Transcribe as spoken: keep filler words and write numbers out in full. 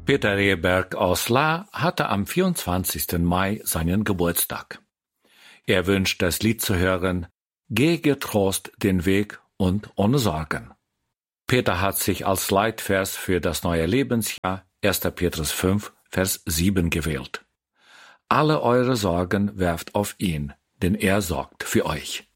Peter Rehberg aus La hatte am vierundzwanzigsten Mai seinen Geburtstag. Er wünscht das Lied zu hören, Geh getrost den Weg und ohne Sorgen. Peter hat sich als Leitvers für das neue Lebensjahr erster Petrus fünf, Vers sieben gewählt. Alle eure Sorgen werft auf ihn, denn er sorgt für euch.